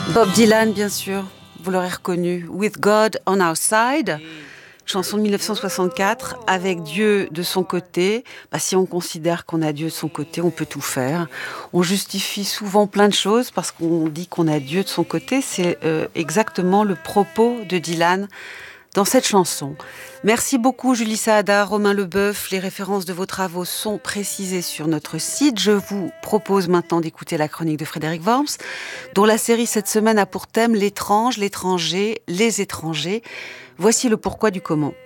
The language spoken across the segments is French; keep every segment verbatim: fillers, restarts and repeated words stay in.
Bob Dylan, bien sûr, vous l'aurez reconnu. With God on Our Side, chanson de mille neuf cent soixante-quatre, avec Dieu de son côté. Bah, si on considère qu'on a Dieu de son côté, on peut tout faire. On justifie souvent plein de choses parce qu'on dit qu'on a Dieu de son côté. C'est euh, exactement le propos de Dylan dans cette chanson. Merci beaucoup Julie Saada, Romain Leboeuf. Les références de vos travaux sont précisées sur notre site. Je vous propose maintenant d'écouter la chronique de Frédéric Worms, dont la série cette semaine a pour thème l'étrange, l'étranger, les étrangers. Voici le pourquoi du comment.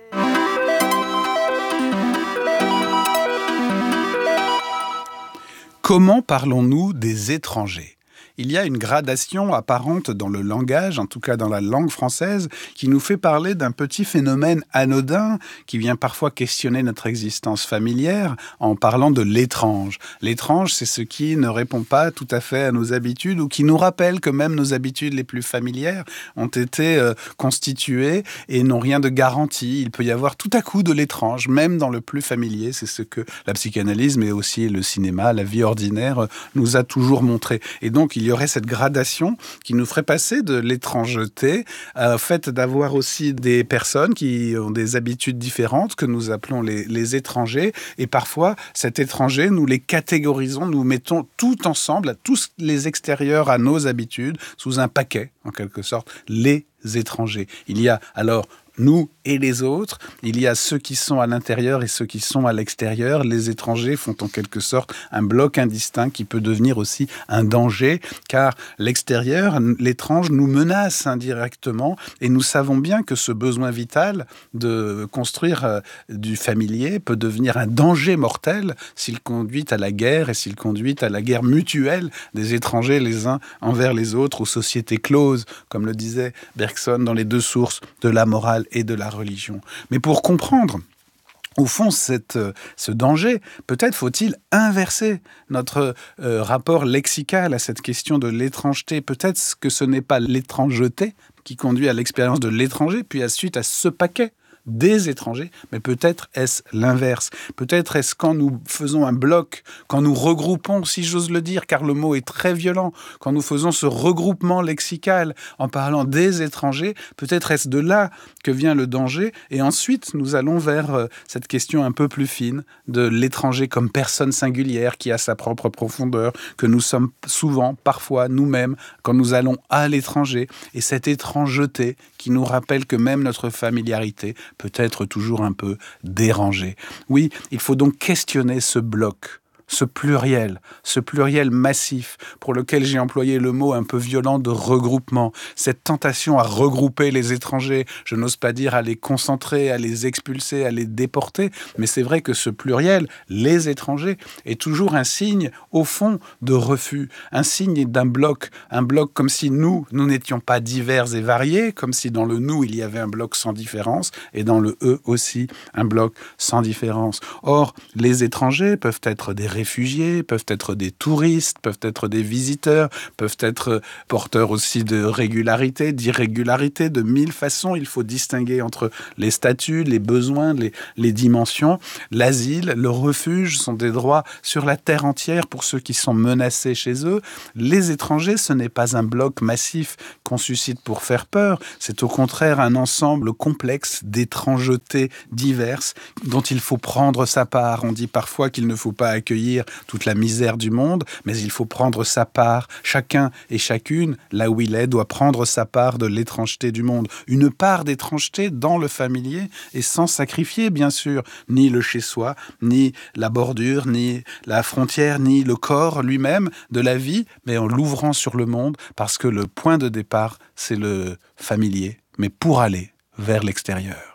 Comment parlons-nous des étrangers ? Il y a une gradation apparente dans le langage, en tout cas dans la langue française, qui nous fait parler d'un petit phénomène anodin qui vient parfois questionner notre existence familière en parlant de l'étrange. L'étrange, c'est ce qui ne répond pas tout à fait à nos habitudes ou qui nous rappelle que même nos habitudes les plus familières ont été euh, constituées et n'ont rien de garanti. Il peut y avoir tout à coup de l'étrange, même dans le plus familier. C'est ce que la psychanalyse, mais aussi le cinéma, la vie ordinaire, euh, nous a toujours montré. Et donc, il Il y aurait cette gradation qui nous ferait passer de l'étrangeté au fait d'avoir aussi des personnes qui ont des habitudes différentes que nous appelons les, les étrangers. Et parfois, cet étranger, nous les catégorisons, nous mettons tout ensemble, tous les extérieurs à nos habitudes, sous un paquet, en quelque sorte, les étrangers. Il y a alors nous et les autres, il y a ceux qui sont à l'intérieur et ceux qui sont à l'extérieur. Les étrangers font en quelque sorte un bloc indistinct qui peut devenir aussi un danger, car l'extérieur, l'étrange, nous menace indirectement et nous savons bien que ce besoin vital de construire euh, du familier peut devenir un danger mortel s'il conduit à la guerre et s'il conduit à la guerre mutuelle des étrangers les uns envers les autres, aux sociétés closes, comme le disait Bergson dans les deux sources de la morale et de la religion. Mais pour comprendre, au fond, cette, ce danger, peut-être faut-il inverser notre euh, rapport lexical à cette question de l'étrangeté. Peut-être que ce n'est pas l'étrangeté qui conduit à l'expérience de l'étranger, puis ensuite à ce paquet des étrangers, mais peut-être est-ce l'inverse. Peut-être est-ce quand nous faisons un bloc, quand nous regroupons, si j'ose le dire, car le mot est très violent, quand nous faisons ce regroupement lexical en parlant des étrangers, peut-être est-ce de là que vient le danger, et ensuite nous allons vers euh, cette question un peu plus fine de l'étranger comme personne singulière qui a sa propre profondeur, que nous sommes souvent, parfois, nous-mêmes, quand nous allons à l'étranger, et cette étrangeté qui nous rappelle que même notre familiarité peut être toujours un peu dérangée. Oui, il faut donc questionner ce bloc, ce pluriel, ce pluriel massif pour lequel j'ai employé le mot un peu violent de regroupement, cette tentation à regrouper les étrangers, je n'ose pas dire à les concentrer, à les expulser, à les déporter, mais c'est vrai que ce pluriel, les étrangers, est toujours un signe, au fond, de refus, un signe d'un bloc, un bloc comme si nous, nous n'étions pas divers et variés, comme si dans le nous, il y avait un bloc sans différence, et dans le eux aussi, un bloc sans différence. Or, les étrangers peuvent être des réfugiés, peuvent être des touristes, peuvent être des visiteurs, peuvent être porteurs aussi de régularité, d'irrégularité, de mille façons. Il faut distinguer entre les statuts, les besoins, les, les dimensions. L'asile, le refuge sont des droits sur la terre entière pour ceux qui sont menacés chez eux. Les étrangers, ce n'est pas un bloc massif qu'on suscite pour faire peur. C'est au contraire un ensemble complexe d'étrangetés diverses dont il faut prendre sa part. On dit parfois qu'il ne faut pas accueillir toute la misère du monde, mais il faut prendre sa part. Chacun et chacune, là où il est, doit prendre sa part de l'étrangeté du monde. Une part d'étrangeté dans le familier et sans sacrifier, bien sûr, ni le chez-soi, ni la bordure, ni la frontière, ni le corps lui-même de la vie, mais en l'ouvrant sur le monde, parce que le point de départ, c'est le familier, mais pour aller vers l'extérieur.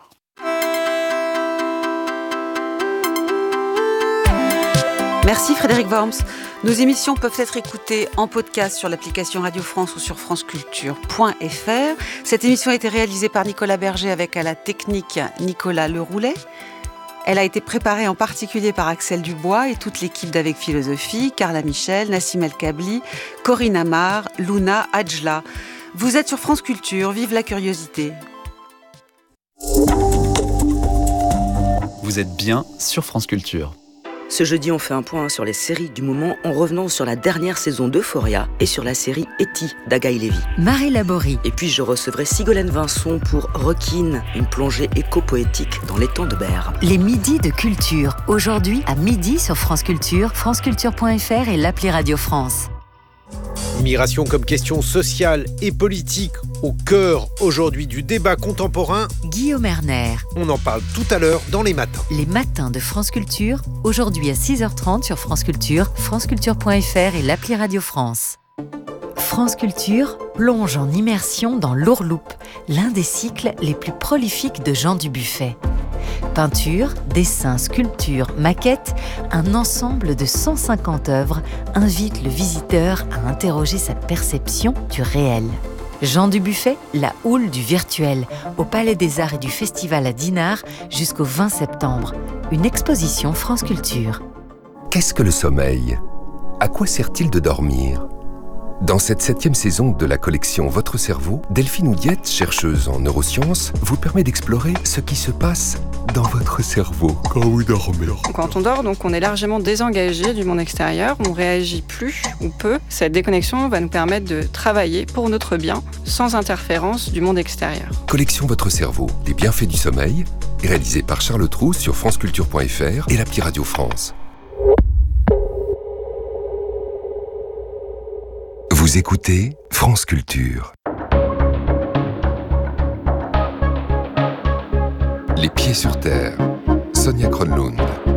Merci Frédéric Worms. Nos émissions peuvent être écoutées en podcast sur l'application Radio France ou sur franceculture point f r. Cette émission a été réalisée par Nicolas Berger avec à la technique Nicolas Leroulet. Elle a été préparée en particulier par Axel Dubois et toute l'équipe d'Avec Philosophie, Carla Michel, Nassim El Kabli, Corinne Amar, Luna Adjla. Vous êtes sur France Culture, vive la curiosité. Vous êtes bien sur France Culture. Ce jeudi, on fait un point sur les séries du moment en revenant sur la dernière saison d'Euphoria et sur la série Etty d'Agaï Lévy. Marie Laborie. Et puis je recevrai Sigolène Vincent pour Requin, une plongée éco-poétique dans l'étang de Berre. Les midis de culture. Aujourd'hui, à midi sur France Culture, franceculture point f r et l'appli Radio France. Migration comme question sociale et politique au cœur aujourd'hui du débat contemporain. Guillaume Erner. On en parle tout à l'heure dans les matins. Les matins de France Culture, aujourd'hui à six heures trente sur France Culture, franceculture point f r et l'appli Radio France. France Culture plonge en immersion dans l'Ourloupe, l'un des cycles les plus prolifiques de Jean Dubuffet. Peinture, dessins, sculptures, maquettes, un ensemble de cent cinquante œuvres invite le visiteur à interroger sa perception du réel. Jean Dubuffet, la houle du virtuel, au Palais des Arts et du Festival à Dinard jusqu'au vingt septembre. Une exposition France Culture. Qu'est-ce que le sommeil ? À quoi sert-il de dormir ? Dans cette septième saison de la collection Votre cerveau, Delphine Oudiette, chercheuse en neurosciences, vous permet d'explorer ce qui se passe dans votre cerveau quand vous dormez. Quand on dort, donc, on est largement désengagé du monde extérieur, on réagit plus ou peu. Cette déconnexion va nous permettre de travailler pour notre bien, sans interférence du monde extérieur. Collection Votre cerveau, les bienfaits du sommeil, réalisé par Charles Trou sur franceculture point f r et l'appli Radio France. Vous écoutez France Culture. Les pieds sur terre. Sonia Kronlund.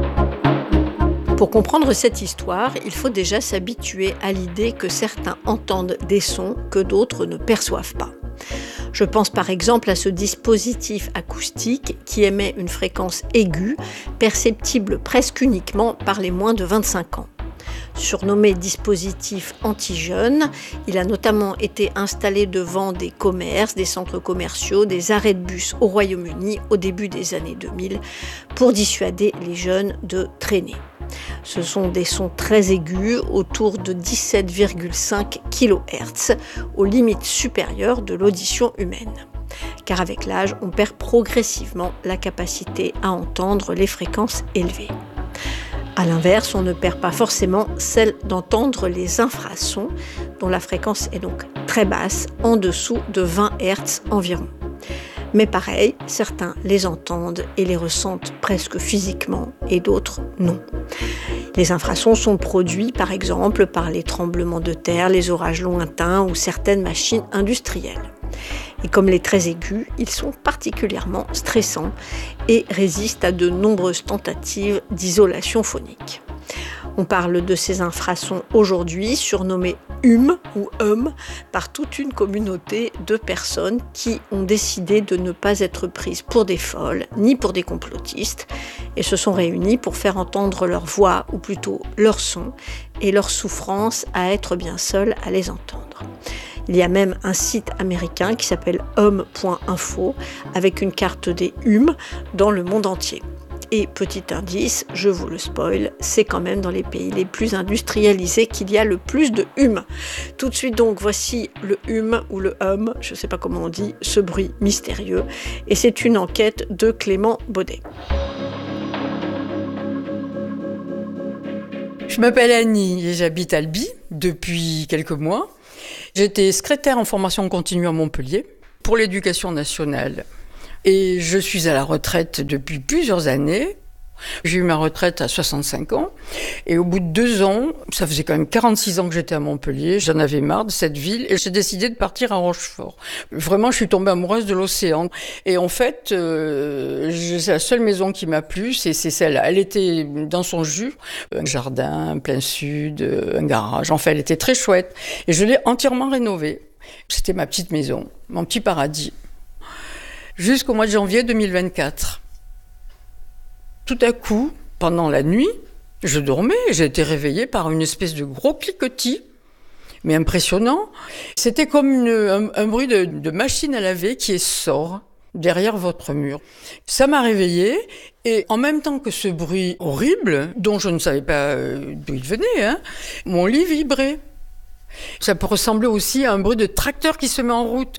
Pour comprendre cette histoire, il faut déjà s'habituer à l'idée que certains entendent des sons que d'autres ne perçoivent pas. Je pense par exemple à ce dispositif acoustique qui émet une fréquence aiguë, perceptible presque uniquement par les moins de vingt-cinq ans. Surnommé dispositif anti-jeunes, il a notamment été installé devant des commerces, des centres commerciaux, des arrêts de bus au Royaume-Uni au début des années deux mille pour dissuader les jeunes de traîner. Ce sont des sons très aigus, autour de dix-sept virgule cinq kilohertz, aux limites supérieures de l'audition humaine. Car avec l'âge, on perd progressivement la capacité à entendre les fréquences élevées. A l'inverse, on ne perd pas forcément celle d'entendre les infrasons, dont la fréquence est donc très basse, en dessous de vingt hertz environ. Mais pareil, certains les entendent et les ressentent presque physiquement et d'autres non. Les infrasons sont produits par exemple par les tremblements de terre, les orages lointains ou certaines machines industrielles. Et comme les très aigus, ils sont particulièrement stressants et résistent à de nombreuses tentatives d'isolation phonique. On parle de ces infrasons aujourd'hui, surnommés hum ou hum, par toute une communauté de personnes qui ont décidé de ne pas être prises pour des folles, ni pour des complotistes, et se sont réunies pour faire entendre leur voix, ou plutôt leur son, et leur souffrance à être bien seuls à les entendre. Il y a même un site américain qui s'appelle hum point info, avec une carte des hum dans le monde entier. Et petit indice, je vous le spoil, c'est quand même dans les pays les plus industrialisés qu'il y a le plus de hum. Tout de suite donc, voici le hum ou le hum, je ne sais pas comment on dit, ce bruit mystérieux. Et c'est une enquête de Clément Baudet. Je m'appelle Annie et j'habite à Albi depuis quelques mois. J'étais secrétaire en formation continue à Montpellier pour l'éducation nationale. Et je suis à la retraite depuis plusieurs années. J'ai eu ma retraite à soixante-cinq ans. Et au bout de deux ans, ça faisait quand même quarante-six ans que j'étais à Montpellier, j'en avais marre de cette ville et j'ai décidé de partir à Rochefort. Vraiment, je suis tombée amoureuse de l'océan. Et en fait, euh, c'est la seule maison qui m'a plu, c'est, c'est celle-là. Elle était dans son jus, un jardin, un plein sud, un garage. Enfin, elle était très chouette. Et je l'ai entièrement rénovée. C'était ma petite maison, mon petit paradis. Jusqu'au mois de janvier deux mille vingt-quatre. Tout à coup, pendant la nuit, je dormais et j'ai été réveillée par une espèce de gros cliquetis, mais impressionnant. C'était comme une, un, un bruit de, de machine à laver qui sort derrière votre mur. Ça m'a réveillée et en même temps que ce bruit horrible, dont je ne savais pas d'où il venait, hein, mon lit vibrait. Ça peut ressembler aussi à un bruit de tracteur qui se met en route.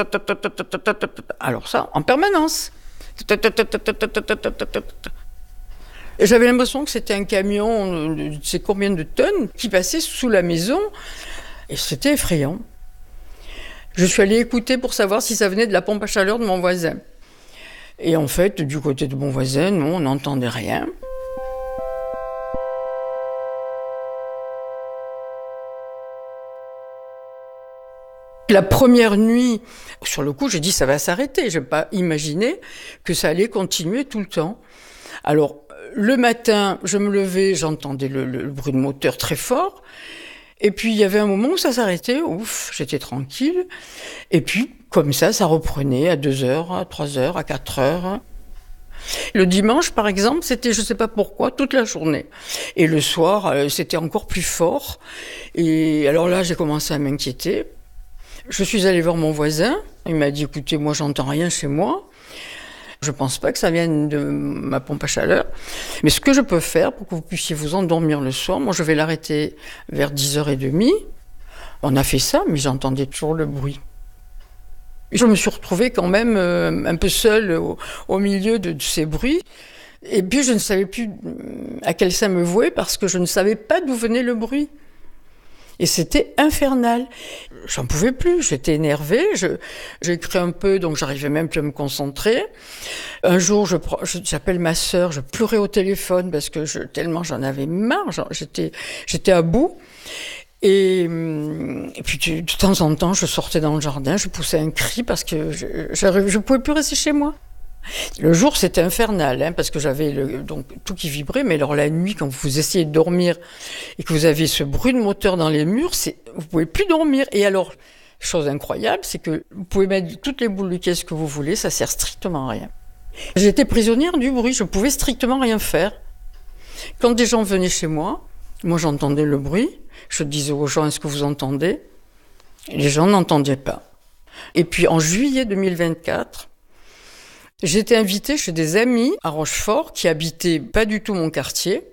Alors ça, en permanence. J'avais l'impression que c'était un camion de je sais combien de tonnes qui passait sous la maison. Et c'était effrayant. Je suis allée écouter pour savoir si ça venait de la pompe à chaleur de mon voisin. Et en fait, du côté de mon voisin, non, on n'entendait rien. La première nuit, sur le coup, j'ai dit ça va s'arrêter. Je n'ai pas imaginé que ça allait continuer tout le temps. Alors, le matin, je me levais, j'entendais le, le, le bruit de moteur très fort. Et puis, il y avait un moment où ça s'arrêtait. Ouf, j'étais tranquille. Et puis, comme ça, ça reprenait à deux heures, à trois heures, à quatre heures. Le dimanche, par exemple, c'était, je ne sais pas pourquoi, toute la journée. Et le soir, c'était encore plus fort. Et alors là, j'ai commencé à m'inquiéter. Je suis allée voir mon voisin. Il m'a dit, écoutez, moi, j'entends rien chez moi. Je ne pense pas que ça vienne de ma pompe à chaleur. Mais ce que je peux faire pour que vous puissiez vous endormir le soir, moi, je vais l'arrêter vers dix heures trente. On a fait ça, mais j'entendais toujours le bruit. Je me suis retrouvée quand même euh, un peu seule au, au milieu de, de ces bruits. Et puis, je ne savais plus à quel sein me vouer parce que je ne savais pas d'où venait le bruit. Et c'était infernal. J'en pouvais plus, j'étais énervée, je, j'écris un peu, donc j'arrivais même plus à me concentrer. Un jour, je, je, j'appelle ma sœur, je pleurais au téléphone parce que je, tellement j'en avais marre, j'étais, j'étais à bout. Et, et puis de, de temps en temps, je sortais dans le jardin, je poussais un cri parce que je ne pouvais plus rester chez moi. Le jour, c'était infernal, hein, parce que j'avais le, donc, tout qui vibrait, mais alors la nuit, quand vous essayez de dormir et que vous avez ce bruit de moteur dans les murs, c'est, vous ne pouvez plus dormir. Et alors, chose incroyable, c'est que vous pouvez mettre toutes les boules de caisse que vous voulez, ça ne sert strictement à rien. J'étais prisonnière du bruit, je ne pouvais strictement rien faire. Quand des gens venaient chez moi, moi j'entendais le bruit, je disais aux gens, est-ce que vous entendez ? Et les gens n'entendaient pas. Et puis en juillet deux mille vingt-quatre, j'étais invitée chez des amis à Rochefort qui habitaient pas du tout mon quartier.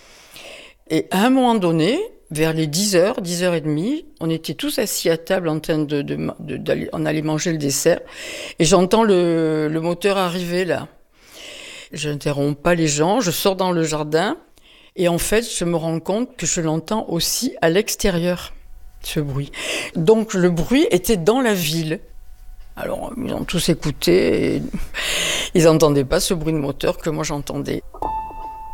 Et à un moment donné, vers les dix heures, dix heures trente, on était tous assis à table en train de, de, de, d'aller, on allait manger le dessert. Et j'entends le, le moteur arriver là. Je n'interromps pas les gens, je sors dans le jardin. Et en fait, je me rends compte que je l'entends aussi à l'extérieur, ce bruit. Donc le bruit était dans la ville. Alors, ils ont tous écouté et ils n'entendaient pas ce bruit de moteur que moi j'entendais.